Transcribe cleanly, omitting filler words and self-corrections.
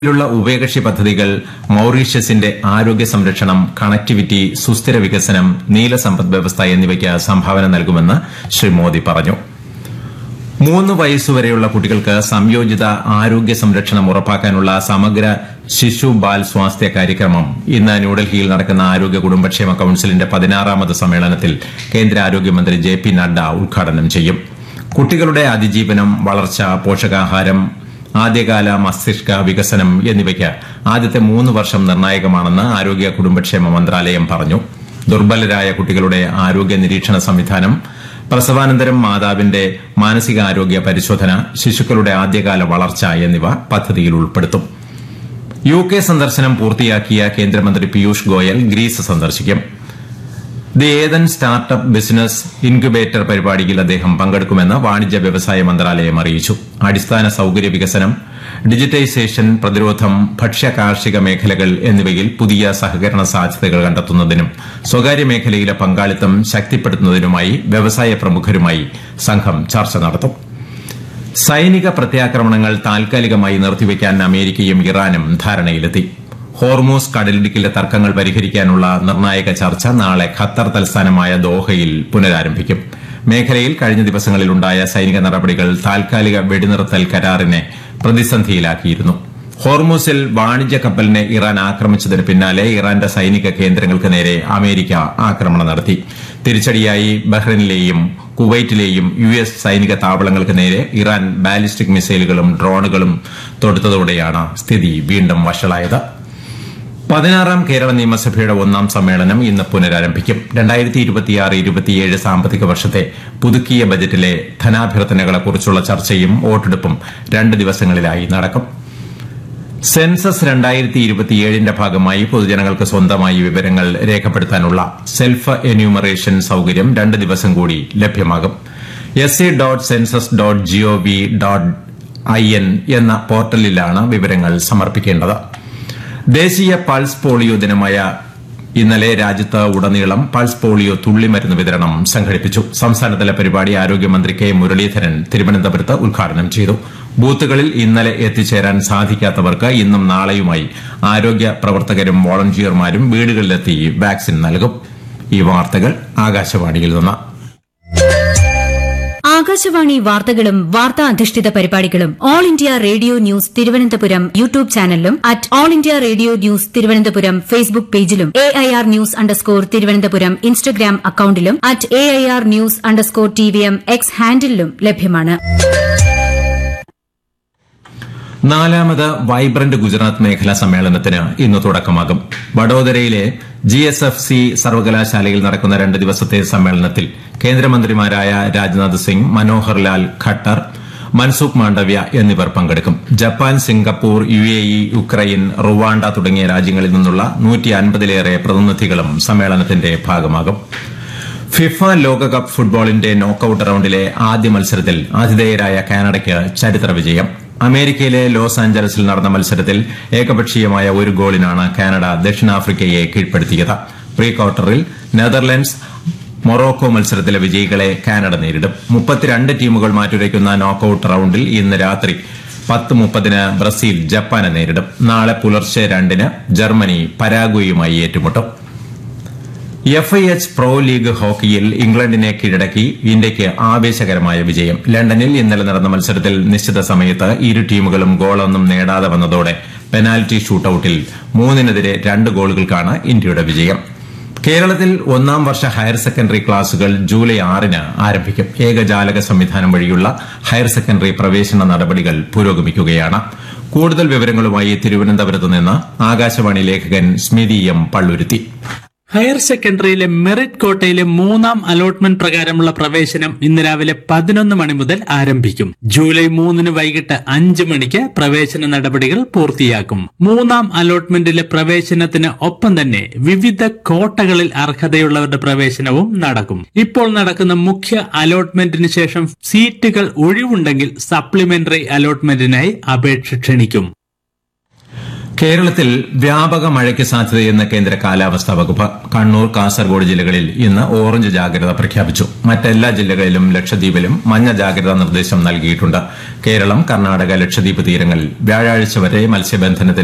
ുള്ള ഉഭയകക്ഷി പദ്ധതികൾ മൌറീഷ്യസിന്റെ ആരോഗ്യ സംരക്ഷണം, കണക്ടിവിറ്റി, സുസ്ഥിര വികസനം, നീല സമ്പദ് വ്യവസ്ഥ എന്നിവയ്ക്ക് സംഭാവന നൽകുമെന്ന് ശ്രീ മോദി പറഞ്ഞു. 3 വയസ്സുവരെയുള്ള കുട്ടികൾക്ക് സംയോജിത ആരോഗ്യ സംരക്ഷണം ഉറപ്പാക്കാനുള്ള സമഗ്ര ശിശു ബാൽ സ്വാസ്ഥ്യ കാര്യക്രമം ഇന്ന് ന്യൂഡൽഹിയിൽ നടക്കുന്ന ആരോഗ്യ കുടുംബക്ഷേമ കൌൺസിലിന്റെ 16ാമത് സമ്മേളനത്തിൽ കേന്ദ്ര ആരോഗ്യമന്ത്രി JP നഡ്ഡ ഉദ്ഘാടനം ചെയ്യും. കുട്ടികളുടെ അതിജീവനം, വളർച്ച, പോഷകാഹാരം, ആദ്യകാല മസ്തിഷ്ക വികസനം എന്നിവയ്ക്ക് ആദ്യത്തെ 3 വർഷം നിർണായകമാണെന്ന് ആരോഗ്യ കുടുംബക്ഷേമ മന്ത്രാലയം പറഞ്ഞു. ദുർബലരായ കുട്ടികളുടെ ആരോഗ്യ നിരീക്ഷണ സംവിധാനം, പ്രസവാനന്തരം മാതാവിന്റെ മാനസികാരോഗ്യ പരിശോധന, ശിശുക്കളുടെ ആദ്യകാല വളർച്ച എന്നിവ പദ്ധതിയിൽ ഉൾപ്പെടുത്തും. UK സന്ദർശനം പൂർത്തിയാക്കിയ കേന്ദ്രമന്ത്രി പീയൂഷ് ഗോയൽ ഗ്രീസ് സന്ദർശിക്കും. The Ethan startup business incubator പരിപാടിയിൽ അദ്ദേഹം പങ്കെടുക്കുമെന്ന് വാണിജ്യ വ്യവസായ മന്ത്രാലയം അറിയിച്ചു. അടിസ്ഥാന സൌകര്യ വികസനം, ഡിജിറ്റൈസേഷൻ, പ്രതിരോധം, ഭക്ഷ്യ കാർഷിക മേഖലകൾ എന്നിവയിൽ പുതിയ സഹകരണ സാധ്യതകൾ കണ്ടെത്തുന്നതിനും സ്വകാര്യ മേഖലയിലെ പങ്കാളിത്തം ശക്തിപ്പെടുത്തുന്നതിനുമായി വ്യവസായ പ്രമുഖരുമായി സംഘം ചർച്ച നടത്തും. സൈനിക പ്രത്യാക്രമണങ്ങൾ താൽക്കാലികമായി നിർത്തിവെക്കാൻ അമേരിക്കയും ഇറാനും ധാരണയിലെത്തി. ഹോർമൂസ് കടലിടുക്കിലെ തർക്കങ്ങൾ പരിഹരിക്കാനുള്ള നിർണായക ചർച്ച നാളെ ഖത്തർ തലസ്ഥാനമായ ദോഹയിൽ പുനരാരംഭിക്കും. മേഖലയിൽ കഴിഞ്ഞ ദിവസങ്ങളിലുണ്ടായ സൈനിക നടപടികൾ താൽക്കാലിക വെടിനിർത്തൽ കരാറിനെ പ്രതിസന്ധിയിലാക്കിയിരുന്നു. ഹോർമൂസിൽ വാണിജ്യ കപ്പലിനെ ഇറാൻ ആക്രമിച്ചതിന് പിന്നാലെ ഇറാന്റെ സൈനിക കേന്ദ്രങ്ങൾക്ക് നേരെ അമേരിക്ക ആക്രമണം നടത്തി. തിരിച്ചടിയായി ബഹ്റൈനിലെയും കുവൈറ്റിലെയും US സൈനിക താവളങ്ങൾക്ക് നേരെ ഇറാൻ ബാലിസ്റ്റിക് മിസൈലുകളും ഡ്രോണുകളും തൊടുത്തതോടെയാണ് സ്ഥിതി വീണ്ടും വഷളായത്. 16ാം കേരള നിയമസഭയുടെ 1ാം സമ്മേളനം ഇന്ന് പുനരാരംഭിക്കും. 2026-27 സാമ്പത്തിക വർഷത്തെ പുതുക്കിയ ബജറ്റിലെ ധനാഭ്യർത്ഥനകളെക്കുറിച്ചുള്ള ചർച്ചയും വോട്ടെടുപ്പും 2 ദിവസങ്ങളിലായി നടക്കും. സെൻസസ് 2027ന്റെ ഭാഗമായി പൊതുജനങ്ങൾക്ക് സ്വന്തമായി വിവരങ്ങൾ രേഖപ്പെടുത്താനുള്ള സെൽഫ് എന്യൂമറേഷൻ സൌകര്യം 2 ദിവസം കൂടി ലഭ്യമാകും. se.census.gov.in എന്ന പോർട്ടലിലാണ് വിവരങ്ങൾ സമർപ്പിക്കേണ്ടത്. ദേശീയ പൾസ് പോളിയോ ദിനമായ ഇന്നലെ രാജ്യത്ത് ഉടനീളം പൾസ് പോളിയോ തുള്ളിമരുന്ന് വിതരണം സംഘടിപ്പിച്ചു. സംസ്ഥാനതല പരിപാടി ആരോഗ്യമന്ത്രി കെ മുരളീധരൻ തിരുവനന്തപുരത്ത് ഉദ്ഘാടനം ചെയ്തു. ബൂത്തുകളിൽ ഇന്നലെ എത്തിച്ചേരാൻ സാധിക്കാത്തവർക്ക് ഇന്നും നാളെയുമായി ആരോഗ്യ പ്രവർത്തകരും വോളണ്ടിയർമാരും വീടുകളിലെത്തി വാക്സിൻ നൽകും. ഈ വാർത്തകൾ ആകാശവാണിയിൽ നിന്ന്. ആകാശവാണി വാർത്തകളും വാർത്താ അധിഷ്ഠിത പരിപാടികളും all India radio news Thiruvananthapuram YouTube ചാനലിലും all India radio news Thiruvananthapuram Facebook പേജിലും AIR ന്യൂസ് _ തിരുവനന്തപുരം ഇൻസ്റ്റഗ്രാം അക്കൌണ്ടിലും AIR ന്യൂസ് _ TVM X ഹാൻഡിലും ലഭ്യമാണ്. 4ാമത് വൈബ്രന്റ് ഗുജറാത്ത് മേഖലാ സമ്മേളനത്തിന് ഇന്ന് തുടക്കമാകും. വഡോദരയിലെ GSFC സർവകലാശാലയിൽ നടക്കുന്ന 2 ദിവസത്തെ സമ്മേളനത്തിൽ കേന്ദ്രമന്ത്രിമാരായ രാജ്നാഥ് സിംഗ്, മനോഹർ ലാൽ ഖട്ടർ, മൻസുഖ് മാണ്ഡവ്യ എന്നിവർ പങ്കെടുക്കും. Japan, Singapore, UAE, Ukraine, Rwanda തുടങ്ങിയ രാജ്യങ്ങളിൽ നിന്നുള്ള 150ലേറെ പ്രതിനിധികളും സമ്മേളനത്തിന്റെ ഭാഗമാകും. ഫിഫ ലോകകപ്പ് ഫുട്ബോളിന്റെ നോക്കൌട്ട് റൌണ്ടിലെ ആദ്യ മത്സരത്തിൽ ആതിഥേയരായ കാനഡയ്ക്ക് ചരിത്ര വിജയം. അമേരിക്കയിലെ ലോസ് ആഞ്ചലസിൽ നടന്ന മത്സരത്തിൽ ഏകപക്ഷീയമായ 1 ഗോളിനാണ് കാനഡ ദക്ഷിണാഫ്രിക്കയെ കീഴ്പ്പെടുത്തിയത്. പ്രീ ക്വാർട്ടറിൽ നെതർലൻഡ്സ് മൊറോക്കോ മത്സരത്തിലെ വിജയികളെ കാനഡ നേരിടും. 32 ടീമുകൾ മാറ്റുരയ്ക്കുന്ന നോക്കൌട്ട് റൌണ്ടിൽ ഇന്ന് രാത്രി 10:30 ബ്രസീൽ ജപ്പാനെ നേരിടും. നാളെ പുലർച്ചെ 2 ജർമ്മനി പരാഗ്വേയുമായി ഏറ്റുമുട്ടും. FIH പ്രോ ലീഗ് ഹോക്കിയിൽ ഇംഗ്ലണ്ടിനെ കീഴടക്കി ഇന്ത്യയ്ക്ക് ആവേശകരമായ വിജയം. ലണ്ടനിൽ ഇന്നലെ നടന്ന മത്സരത്തിൽ നിശ്ചിത സമയത്ത് ഇരു ടീമുകളും ഗോളൊന്നും നേടാതെ വന്നതോടെ പെനാൽറ്റി ഷൂട്ടൌട്ടിൽ 3-നെതിരെ 2 ഗോളുകൾക്കാണ് ഇന്ത്യയുടെ വിജയം. കേരളത്തിൽ 1ാം വർഷ ഹയർ സെക്കൻഡറി ക്ലാസുകൾ ജൂലൈ 6-ന് ആരംഭിക്കും. ഏകജാലക സംവിധാനം വഴിയുള്ള ഹയർ സെക്കൻഡറി പ്രവേശന നടപടികൾ പുരോഗമിക്കുകയാണ്. കൂടുതൽ വിവരങ്ങളുമായി തിരുവനന്തപുരത്ത് നിന്ന് ആകാശവാണി ലേഖകൻ സ്മിതി M Palluruthy. Higher സെക്കൻഡറിയിലെ merit കോട്ടയിലെ 3ാം allotment പ്രകാരമുള്ള പ്രവേശനം ഇന്ന് രാവിലെ 11 മണി മുതൽ ആരംഭിക്കും. ജൂലൈ 3-ന് വൈകിട്ട് 5 മണിക്ക് പ്രവേശന നടപടികൾ പൂർത്തിയാക്കും. 3ാം അലോട്ട്മെന്റിലെ പ്രവേശനത്തിന് ഒപ്പം തന്നെ വിവിധ കോട്ടകളിൽ അർഹതയുള്ളവരുടെ പ്രവേശനവും നടക്കും. ഇപ്പോൾ നടക്കുന്ന മുഖ്യ അലോട്ട്മെന്റിന് ശേഷം സീറ്റുകൾ ഒഴിവുണ്ടെങ്കിൽ സപ്ലിമെന്ററി അലോട്ട്മെന്റിനായി അപേക്ഷ ക്ഷണിക്കും. കേരളത്തിൽ വ്യാപക മഴയ്ക്ക് സാധ്യതയെന്ന് കേന്ദ്ര കാലാവസ്ഥാ വകുപ്പ്. കണ്ണൂർ, കാസർഗോഡ് ജില്ലകളിൽ ഇന്ന് ഓറഞ്ച് ജാഗ്രത പ്രഖ്യാപിച്ചു. മറ്റെല്ലാ ജില്ലകളിലും ലക്ഷദ്വീപിലും മഞ്ഞ ജാഗ്രതാ നിർദ്ദേശം നൽകിയിട്ടുണ്ട്. കേരളം, കർണാടക, ലക്ഷദ്വീപ് തീരങ്ങളിൽ വ്യാഴാഴ്ച വരെ മത്സ്യബന്ധനത്തിന്